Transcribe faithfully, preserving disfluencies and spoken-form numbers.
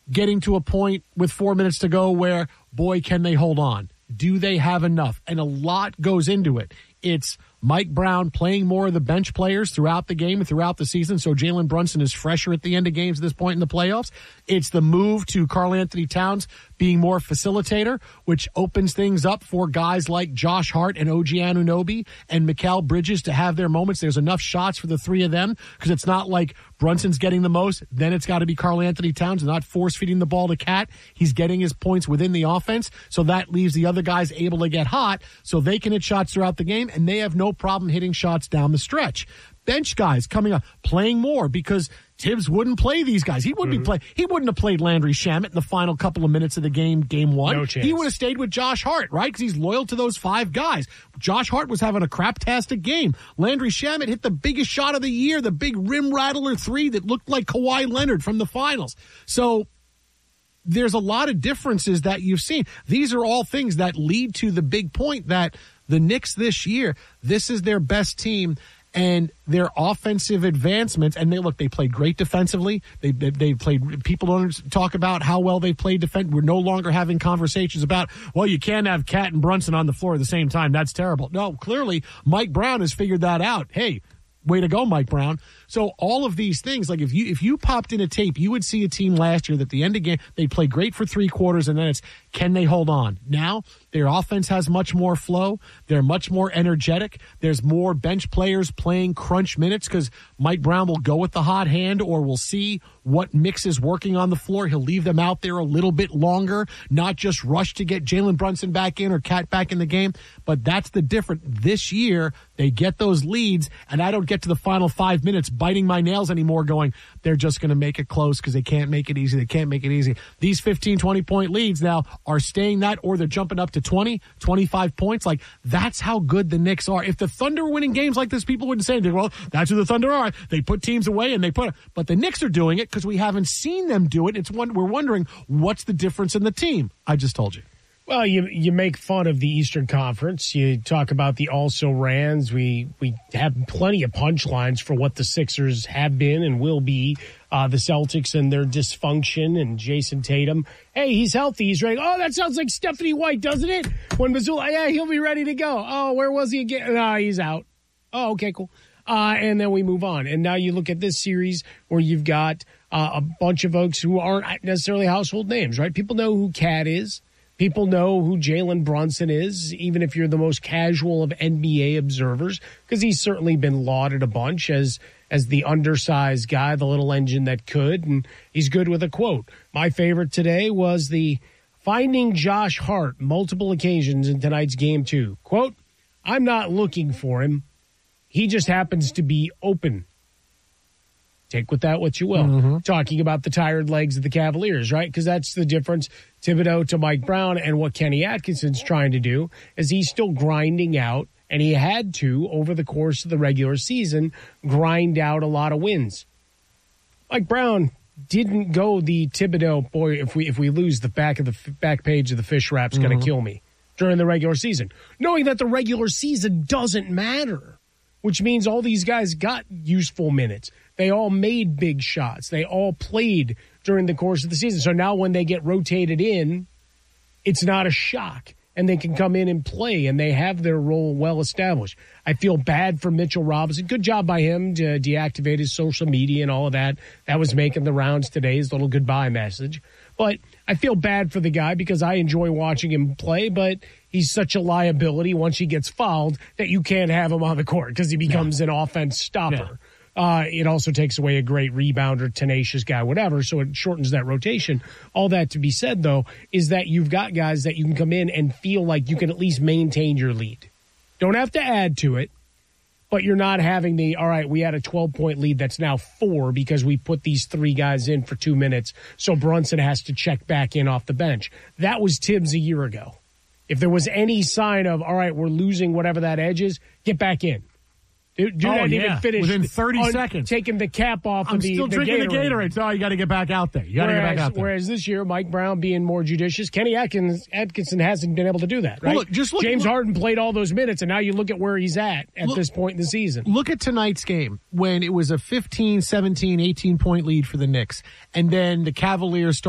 getting to a point with four minutes to go where, boy, can they hold on? Do they have enough? And a lot goes into it. It's Mike Brown playing more of the bench players throughout the game and throughout the season, so Jalen Brunson is fresher at the end of games at this point in the playoffs. It's the move to Karl-Anthony Towns being more facilitator, which opens things up for guys like Josh Hart and O G Anunoby and Mikal Bridges to have their moments. There's enough shots for the three of them because it's not like Brunson's getting the most, then it's got to be Karl-Anthony Towns, not force-feeding the ball to Cat. He's getting his points within the offense, so that leaves the other guys able to get hot so they can hit shots throughout the game, and they have no problem hitting shots down the stretch. Bench guys coming up, playing more because Tibbs wouldn't play these guys. He wouldn't mm-hmm. be play. He wouldn't have played Landry Shamet in the final couple of minutes of the game, game one. No chance. He would have stayed with Josh Hart, right? Because he's loyal to those five guys. Josh Hart was having a craptastic game. Landry Shamet hit the biggest shot of the year, the big rim rattler three that looked like Kawhi Leonard from the finals. So there's a lot of differences that you've seen. These are all things that lead to the big point that the Knicks this year, this is their best team. And their offensive advancements, and they look, they played great defensively. They they, they played. People don't talk about how well they played defense. We're no longer having conversations about, well, you can't have Cat and Brunson on the floor at the same time. That's terrible. No, clearly Mike Brown has figured that out. Hey, way to go, Mike Brown. So all of these things, like if you if you popped in a tape, you would see a team last year that at the end of the game, they played great for three quarters, and then it's, can they hold on? Now, their offense has much more flow. They're much more energetic. There's more bench players playing crunch minutes because Mike Brown will go with the hot hand, or we'll see what mix is working on the floor. He'll leave them out there a little bit longer, not just rush to get Jalen Brunson back in or Cat back in the game. But that's the difference. This year, they get those leads, and I don't get to the final five minutes biting my nails anymore going, they're just going to make it close because they can't make it easy. They can't make it easy. These fifteen, twenty-point leads now are staying that, or they're jumping up to twenty, twenty-five points. Like, that's how good the Knicks are. If the Thunder were winning games like this, people wouldn't say anything. Well, that's who the Thunder are. They put teams away and they put – but the Knicks are doing it because we haven't seen them do it. It's one, we're wondering, what's the difference in the team? I just told you. Well, you you make fun of the Eastern Conference. You talk about the also-rans. We we have plenty of punchlines for what the Sixers have been and will be. Uh, the Celtics and their dysfunction, and Jason Tatum. Hey, he's healthy. He's ready. Oh, that sounds like Stephanie White, doesn't it? When Missoula, yeah, he'll be ready to go. Oh, where was he again? No, he's out. Oh, okay, cool. Uh, and then we move on. And now you look at this series where you've got uh, a bunch of folks who aren't necessarily household names, right? People know who Cat is. People know who Jalen Brunson is, even if you're the most casual of N B A observers, because he's certainly been lauded a bunch as as the undersized guy, the little engine that could, and he's good with a quote. My favorite today was the finding Josh Hart multiple occasions in tonight's game two. Quote, I'm not looking for him. He just happens to be open. Take with that what you will. Mm-hmm. Talking about the tired legs of the Cavaliers, right? Because that's the difference, Thibodeau to Mike Brown, and what Kenny Atkinson's trying to do is he's still grinding out, and he had to, over the course of the regular season, grind out a lot of wins. Mike Brown didn't go the Thibodeau, boy, if we if we lose the back of the back page of the fish wrap's mm-hmm. going to kill me during the regular season, knowing that the regular season doesn't matter, which means all these guys got useful minutes. They all made big shots. They all played during the course of the season. So now when they get rotated in, it's not a shock, and they can come in and play, and they have their role well established. I feel bad for Mitchell Robinson. Good job by him to deactivate his social media and all of that. That was making the rounds today, his little goodbye message. But I feel bad for the guy because I enjoy watching him play, but he's such a liability once he gets fouled that you can't have him on the court because he becomes yeah. an offense stopper. Yeah. Uh, it also takes away a great rebounder, tenacious guy, whatever, so it shortens that rotation. All that to be said, though, is that you've got guys that you can come in and feel like you can at least maintain your lead. Don't have to add to it, but you're not having the, all right, we had a twelve-point lead that's now four because we put these three guys in for two minutes, so Brunson has to check back in off the bench. That was Tibbs a year ago. If there was any sign of, all right, we're losing whatever that edge is, get back in. Dude, oh, I didn't yeah. even finish within thirty on, seconds. Taking the cap off I'm of the still the drinking Gatorade. the Gatorade. So you got to get back out there. You got to get back out there. Whereas this year, Mike Brown being more judicious, Kenny Atkins, Atkinson hasn't been able to do that, right? Well, look, just look, James look, Harden played all those minutes, and now you look at where he's at at look, this point in the season. Look at tonight's game when it was a fifteen, seventeen, eighteen-point lead for the Knicks, and then the Cavaliers started